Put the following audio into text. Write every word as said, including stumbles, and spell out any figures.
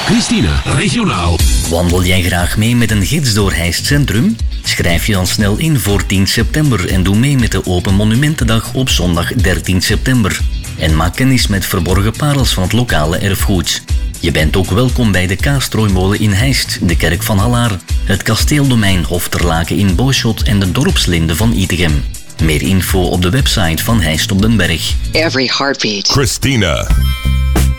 Christina, regionaal. Wandel jij graag mee met een gids door Heist Centrum? Schrijf je dan snel in voor tien september en doe mee met de Open Monumentendag op zondag dertien september. En maak kennis met verborgen parels van het lokale erfgoed. Je bent ook welkom bij de Kaastrooimolen in Heist, de Kerk van Hallaar, het kasteeldomein Hofterlaken in Boschot en de dorpslinde van Itegem. Meer info op de website van Heist op den Berg. Every heartbeat. Christina.